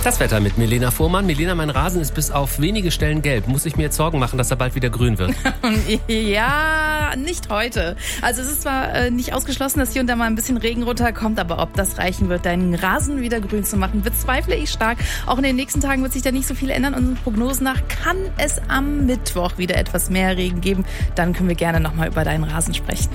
Das Wetter mit Milena Fuhrmann. Milena, mein Rasen ist bis auf wenige Stellen gelb. Muss ich mir jetzt Sorgen machen, dass er bald wieder grün wird? Ja, nicht heute. Also es ist zwar nicht ausgeschlossen, dass hier und da mal ein bisschen Regen runterkommt, aber ob das reichen wird, deinen Rasen wieder grün zu machen, bezweifle ich stark. Auch in den nächsten Tagen wird sich da nicht so viel ändern. Unseren Prognosen nach kann es am Mittwoch wieder etwas mehr Regen geben. Dann können wir gerne nochmal über deinen Rasen sprechen.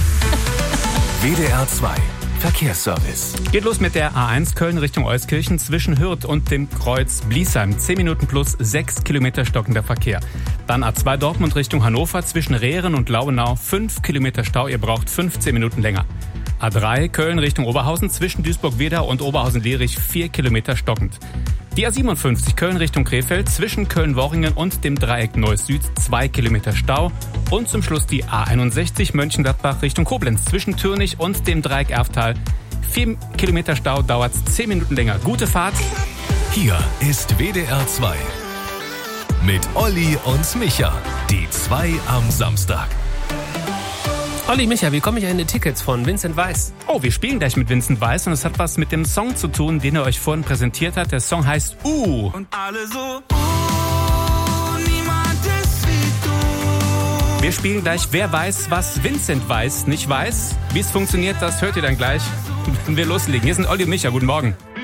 WDR 2 Verkehrsservice. Geht los mit der A1 Köln Richtung Euskirchen zwischen Hürth und dem Kreuz Bliesheim. 10 Minuten plus 6 Kilometer stockender Verkehr. Dann A2 Dortmund Richtung Hannover zwischen Rehren und Lauenau. 5 Kilometer Stau, ihr braucht 15 Minuten länger. A3 Köln Richtung Oberhausen zwischen Duisburg-Wedau und Oberhausen-Lierich 4 Kilometer stockend. Die A57 Köln Richtung Krefeld zwischen Köln-Worringen und dem Dreieck Neuss Süd 2 Kilometer Stau. Und zum Schluss die A61 Mönchengladbach Richtung Koblenz zwischen Türnich und dem Dreieck Erftal. 4 Kilometer Stau, dauert 10 Minuten länger. Gute Fahrt. Hier ist WDR 2 mit Olli und Micha. Die 2 am Samstag. Olli, Micha, wie komme ich an die Tickets von Vincent Weiss? Oh, wir spielen gleich mit Vincent Weiss und es hat was mit dem Song zu tun, den er euch vorhin präsentiert hat. Der Song heißt Und alle so, niemand ist wie du. Wir spielen gleich Wer weiß, was Vincent Weiss nicht weiß. Wie es funktioniert, das hört ihr dann gleich, wenn wir loslegen. Hier sind Olli und Micha. Guten Morgen.